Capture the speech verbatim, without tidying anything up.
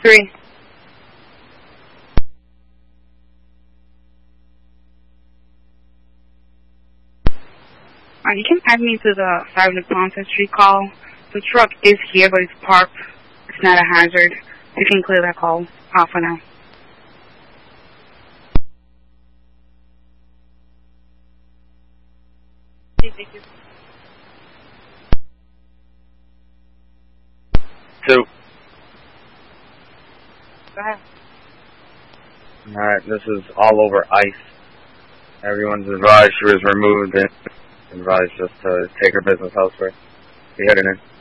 Three. Uh, you can add me to the five Ponce Street call. The truck is here, but it's parked. It's not a hazard. You can clear that call off for now. Okay, thank you. Two. Go ahead. Alright, this is all over ice. Everyone's advised she was removed and advised just to take her business elsewhere. Be heading in.